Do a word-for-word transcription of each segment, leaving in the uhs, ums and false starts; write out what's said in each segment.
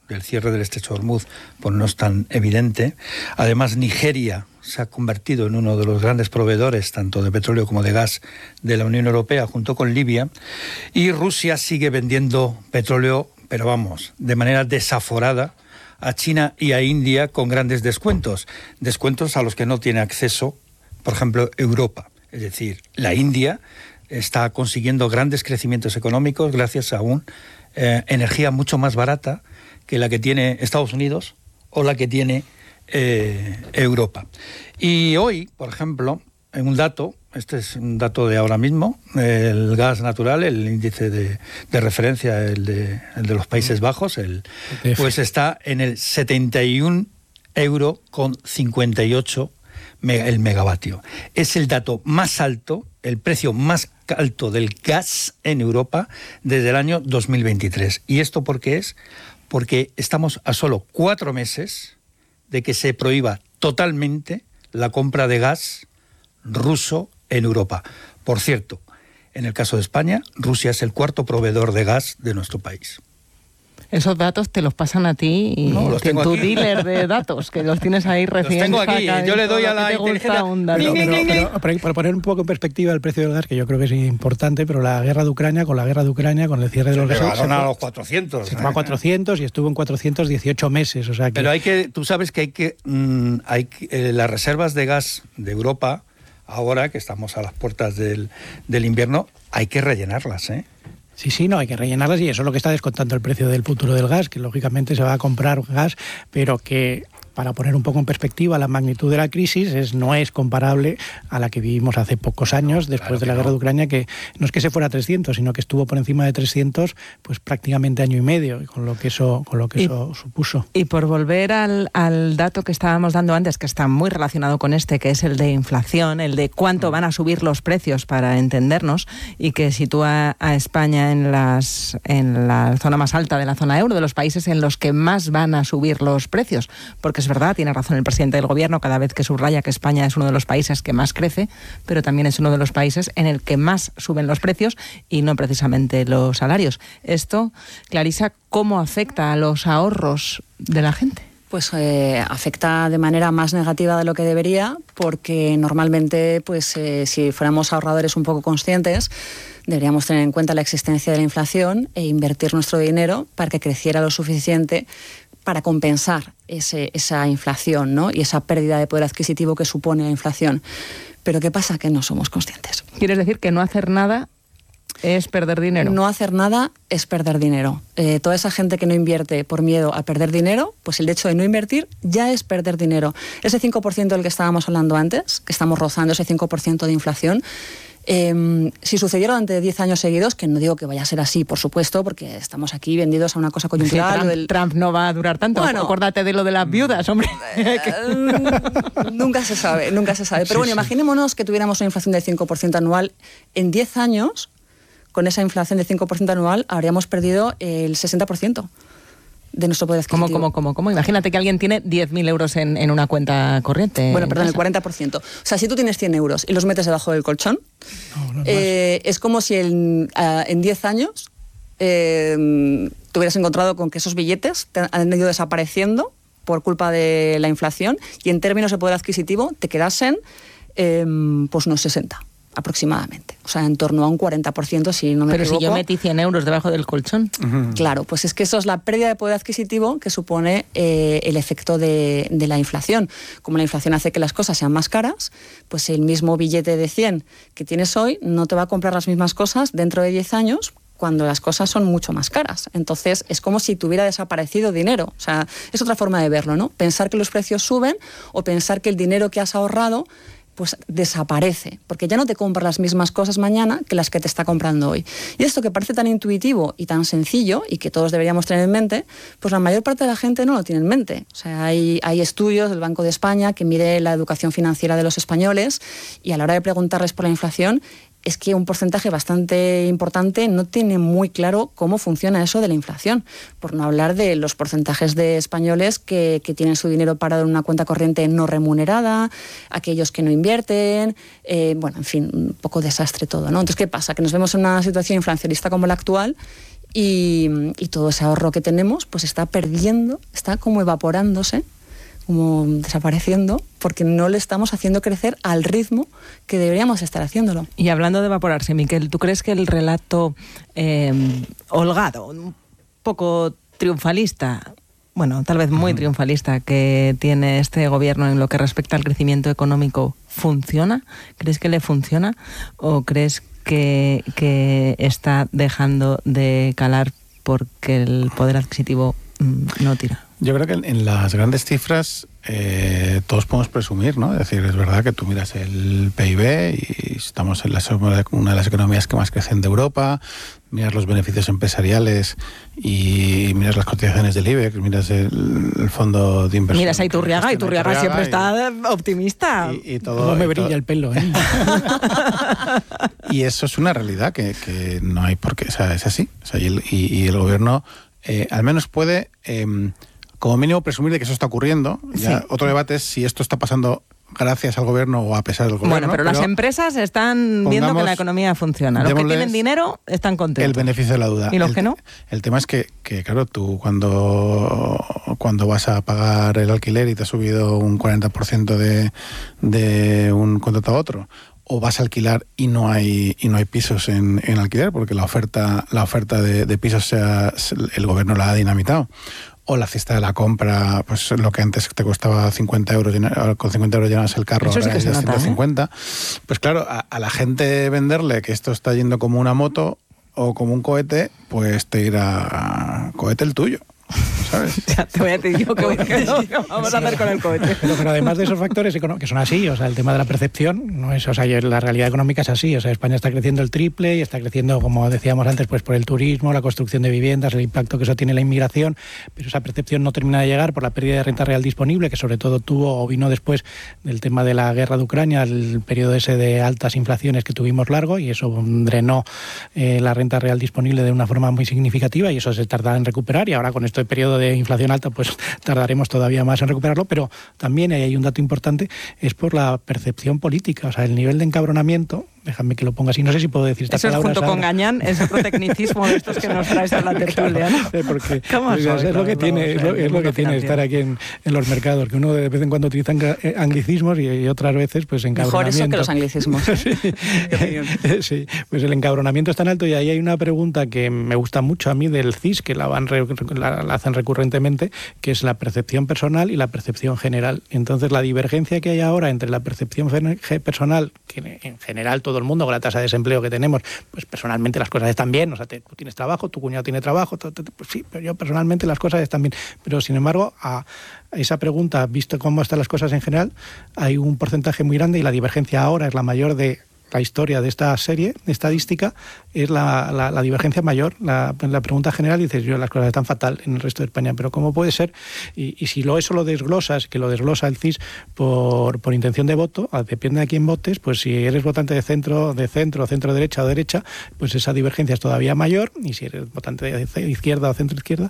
del cierre del estrecho de Hormuz, pues no es tan evidente. Además, Nigeria se ha convertido en uno de los grandes proveedores, tanto de petróleo como de gas, de la Unión Europea, junto con Libia. Y Rusia sigue vendiendo petróleo, pero vamos, de manera desaforada, a China y a India con grandes descuentos. Descuentos a los que no tiene acceso, por ejemplo, Europa. Es decir, la India está consiguiendo grandes crecimientos económicos gracias a una eh, energía mucho más barata que la que tiene Estados Unidos o la que tiene eh, Europa. Y hoy, por ejemplo, en un dato, este es un dato de ahora mismo, el gas natural, el índice de, de referencia, el de, el de los Países Bajos, el, pues está en el setenta y un euros con cincuenta y ocho el megavatio. Es el dato más alto, el precio más alto del gas en Europa desde el año dos mil veintitrés. ¿Y esto por qué es? Porque estamos a solo cuatro meses de que se prohíba totalmente la compra de gas ruso en Europa. Por cierto, en el caso de España, Rusia es el cuarto proveedor de gas de nuestro país. Esos datos te los pasan a ti y no, los tengo tu aquí. dealer de datos, que los tienes ahí recién. Los tengo aquí, yo le doy a la inteligencia. Pero, pero, pero, para poner un poco en perspectiva el precio del gas, que yo creo que es importante, pero la guerra de Ucrania, con la guerra de Ucrania, con el cierre de los gases, se fue a los cuatrocientos. Se fue a cuatrocientos y estuvo en cuatrocientos dieciocho meses. O sea que... Pero hay que, tú sabes que hay que, mmm, hay que eh, las reservas de gas de Europa, ahora que estamos a las puertas del, del invierno, hay que rellenarlas, ¿eh? Sí, sí, no, hay que rellenarlas y eso es lo que está descontando el precio del futuro del gas, que lógicamente se va a comprar gas, pero que, para poner un poco en perspectiva la magnitud de la crisis, es, no es comparable a la que vivimos hace pocos años, después claro de la guerra no. de Ucrania, que no es que se fuera a trescientos, sino que estuvo por encima de trescientos, pues prácticamente año y medio, con lo que eso, con lo que y, eso supuso. Y por volver al, al dato que estábamos dando antes, que está muy relacionado con este, que es el de inflación, el de cuánto van a subir los precios, para entendernos, y que sitúa a España en, las, en la zona más alta de la zona euro, de los países en los que más van a subir los precios, porque es verdad, tiene razón el presidente del gobierno cada vez que subraya que España es uno de los países que más crece, pero también es uno de los países en el que más suben los precios y no precisamente los salarios. Esto, Clarisa, ¿cómo afecta a los ahorros de la gente? Pues eh, afecta de manera más negativa de lo que debería, porque normalmente, pues eh, si fuéramos ahorradores un poco conscientes, deberíamos tener en cuenta la existencia de la inflación e invertir nuestro dinero para que creciera lo suficiente para compensar ese, esa inflación, ¿no? Y esa pérdida de poder adquisitivo que supone la inflación. Pero ¿qué pasa? Que no somos conscientes. ¿Quieres decir que no hacer nada es perder dinero? No hacer nada es perder dinero. Eh, toda esa gente que no invierte por miedo a perder dinero, pues el hecho de no invertir ya es perder dinero. Ese cinco por ciento del que estábamos hablando antes, que estamos rozando ese cinco por ciento de inflación, Eh, si sucediera durante diez años seguidos, que no digo que vaya a ser así, por supuesto, porque estamos aquí vendidos a una cosa coyuntural. Sí, Trump, del... Trump no va a durar tanto. Bueno, acuérdate de lo de las viudas, hombre. Uh, nunca se sabe, nunca se sabe. Pero sí, bueno, sí. Imaginémonos que tuviéramos una inflación del cinco por ciento anual. En diez años, con esa inflación del cinco por ciento anual, habríamos perdido el sesenta por ciento. De nuestro poder adquisitivo. ¿Cómo, cómo, cómo, cómo? Imagínate que alguien tiene diez mil euros en, en una cuenta corriente. Bueno, perdón, el cuarenta por ciento. O sea, si tú tienes cien euros y los metes debajo del colchón, no, no eh, es como si en, uh, en diez años eh, te hubieras encontrado con que esos billetes te han ido desapareciendo por culpa de la inflación y en términos de poder adquisitivo te quedasen eh, pues unos sesenta aproximadamente. O sea, en torno a un cuarenta por ciento, si no me Pero equivoco. Pero si yo metí cien euros debajo del colchón. Uh-huh. Claro, pues es que eso es la pérdida de poder adquisitivo que supone eh, el efecto de, de la inflación. Como la inflación hace que las cosas sean más caras, pues el mismo billete de cien que tienes hoy no te va a comprar las mismas cosas dentro de diez años, cuando las cosas son mucho más caras. Entonces, es como si tuviera desaparecido dinero. O sea, es otra forma de verlo, ¿no? Pensar que los precios suben o pensar que el dinero que has ahorrado pues desaparece, porque ya no te compras las mismas cosas mañana que las que te está comprando hoy. Y esto que parece tan intuitivo y tan sencillo, y que todos deberíamos tener en mente, pues la mayor parte de la gente no lo tiene en mente. O sea, hay, hay estudios del Banco de España que mide la educación financiera de los españoles, y a la hora de preguntarles por la inflación, es que un porcentaje bastante importante no tiene muy claro cómo funciona eso de la inflación, por no hablar de los porcentajes de españoles que, que tienen su dinero parado en una cuenta corriente no remunerada, aquellos que no invierten, eh, bueno, en fin, un poco desastre todo, ¿no? Entonces, ¿qué pasa? Que nos vemos en una situación inflacionista como la actual y, y todo ese ahorro que tenemos pues está perdiendo, está como evaporándose, como desapareciendo, porque no le estamos haciendo crecer al ritmo que deberíamos estar haciéndolo. Y hablando de evaporarse, Miquel, ¿tú crees que el relato eh, holgado, un poco triunfalista, bueno, tal vez muy triunfalista, que tiene este gobierno en lo que respecta al crecimiento económico, funciona? ¿Crees que le funciona? ¿O crees que, que está dejando de calar porque el poder adquisitivo mmm, no tira? Yo creo que en, en las grandes cifras eh, todos podemos presumir, ¿no? Es decir, es verdad que tú miras el P I B y estamos en la, una de las economías que más crecen de Europa, miras los beneficios empresariales y miras las cotizaciones del IBEX, miras el, el fondo de inversión. Miras a Iturriaga, Iturriaga, Iturriaga siempre y, está optimista. Y, y todo, no me y brilla todo. el pelo, ¿eh? Y eso es una realidad que, que no hay por qué, o sea, es así. O sea, y, el, y, y el gobierno eh, al menos puede... Eh, como mínimo presumir de que eso está ocurriendo. Ya sí. Otro debate es si esto está pasando gracias al gobierno o a pesar del gobierno. Bueno, pero, pero las empresas están viendo que la economía funciona. Los que tienen dinero están contentos. El beneficio de la duda. ¿Y los el, que no? El tema es que, que, claro, tú cuando, cuando vas a pagar el alquiler y te ha subido un cuarenta por ciento de, de un contrato a otro, o vas a alquilar y no hay y no hay pisos en, en alquiler porque la oferta la oferta de, de pisos sea, el gobierno la ha dinamitado, o la cesta de la compra, pues lo que antes te costaba cincuenta euros, con cincuenta euros llenabas el carro, eso sí ahora que es de nota, ciento cincuenta. ¿eh? Pues claro, a, a la gente venderle que esto está yendo como una moto o como un cohete, pues te irá cohete el tuyo. ¿Sabes? Ya te voy a decir yo que, que no, que vamos a hacer con el cohete. Pero, pero además de esos factores que son así, o sea, el tema de la percepción, no es, o sea, la realidad económica es así, o sea, España está creciendo el triple y está creciendo, como decíamos antes, pues por el turismo, la construcción de viviendas, el impacto que eso tiene en la inmigración, pero esa percepción no termina de llegar por la pérdida de renta real disponible, que sobre todo tuvo o vino después del tema de la guerra de Ucrania, el periodo ese de altas inflaciones que tuvimos largo, y eso drenó eh, la renta real disponible de una forma muy significativa, y eso se tarda en recuperar, y ahora con este periodo de inflación alta, pues tardaremos todavía más en recuperarlo, pero también hay un dato importante, es por la percepción política, o sea, el nivel de encabronamiento, déjame que lo ponga así, no sé si puedo decir esta eso palabra. Eso es junto ahora. con Gañán, es otro tecnicismo de estos que nos traes a la tertulia, ¿no? Claro, porque ¿Cómo es, es, es lo que tiene, es lo, es lo que tiene estar aquí en, en los mercados, que uno de vez en cuando utiliza anglicismos y, y otras veces pues encabronamiento. Mejor eso que los anglicismos, ¿eh? sí, sí, pues el encabronamiento es tan alto, y ahí hay una pregunta que me gusta mucho a mí del C I S, que la, van re, la, la hacen recurrentemente, que es la percepción personal y la percepción general. Entonces la divergencia que hay ahora entre la percepción personal, que en general todo el mundo con la tasa de desempleo que tenemos, pues personalmente las cosas están bien, o sea, te, tú tienes trabajo, tu cuñado tiene trabajo, te, te, pues sí, pero yo personalmente las cosas están bien. Pero sin embargo, a esa pregunta, visto cómo están las cosas en general, hay un porcentaje muy grande, y la divergencia ahora es la mayor de la historia de esta serie estadística, es la, la, la divergencia mayor. La, la pregunta general dices, yo las cosas están fatal en el resto de España, pero ¿cómo puede ser? Y, y si lo, eso lo desglosas, que lo desglosa el C I S por, por intención de voto, depende de quién votes, pues si eres votante de centro, de centro, centro derecha o derecha, pues esa divergencia es todavía mayor, y si eres votante de izquierda o centro izquierda,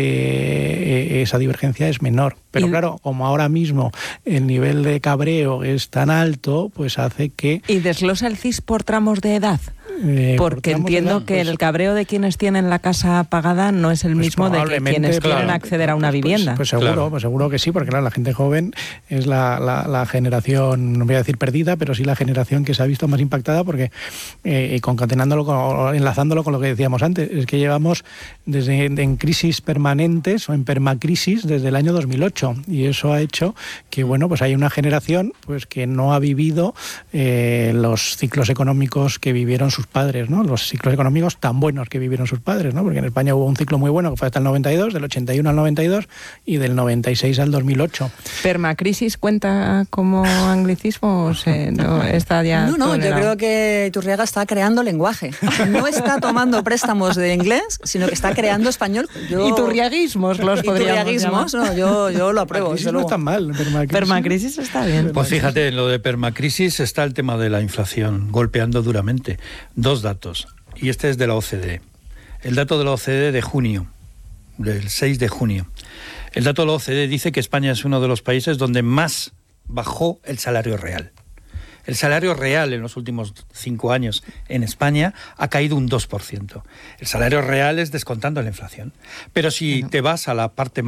eh, esa divergencia es menor. Pero y, claro, como ahora mismo el nivel de cabreo es tan alto, pues hace que... Y desglosa el C I S por tramos de edad. Eh, Porque entiendo edad, que pues, el cabreo de quienes tienen la casa pagada no es el pues mismo de que quienes claro, quieren acceder a una pues, vivienda. Pues, pues seguro, claro. pues seguro que sí, porque claro, la gente joven es la, la, la generación, no voy a decir perdida, pero sí la generación que se ha visto más impactada, porque eh, y concatenándolo, con, enlazándolo con lo que decíamos antes, es que llevamos desde en crisis permanentes o en permacrisis desde el año dos mil ocho, y eso ha hecho que bueno, pues hay una generación pues que no ha vivido eh, los ciclos económicos que vivieron sus padres, ¿no? Los ciclos económicos tan buenos que vivieron sus padres, ¿no? Porque en España hubo un ciclo muy bueno que fue hasta el noventa y dos, del ochenta y uno al noventa y dos y del noventa y seis al dos mil ocho. ¿Permacrisis cuenta como anglicismo o se, no, está ya No, no, tolerado? Yo creo que Iturriaga está creando lenguaje. No está tomando préstamos de inglés, sino que está creando español. Yo... Iturriaguismos los podríamos Iturriaguismos, no, yo, yo lo apruebo. Permacrisis no está mal. Permacrisis. Permacrisis está bien. Pues fíjate, en lo de permacrisis está el tema de la inflación golpeando duramente. Dos datos, y este es de la O C D E. El dato de la O C D E de junio, del seis de junio. El dato de la O C D E dice que España es uno de los países donde más bajó el salario real. El salario real en los últimos cinco años en España ha caído un dos por ciento. El salario real es descontando la inflación. Pero si te vas a la parte